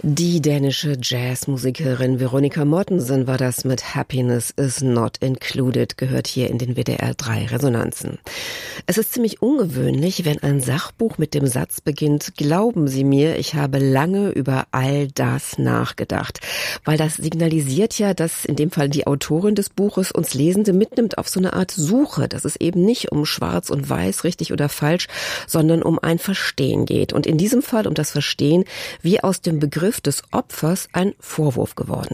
Die dänische Jazzmusikerin Veronica Mortensen war das mit Happiness is not included, gehört hier in den WDR 3 Resonanzen. Es ist ziemlich ungewöhnlich, wenn ein Sachbuch mit dem Satz beginnt: Glauben Sie mir, ich habe lange über all das nachgedacht. Weil das signalisiert ja, dass in dem Fall die Autorin des Buches uns Lesende mitnimmt auf so eine Art Suche, dass es eben nicht um Schwarz und Weiß, richtig oder falsch, sondern um ein Verstehen geht. Und in diesem Fall um das Verstehen, wie aus dem Begriff des Opfers ein Vorwurf geworden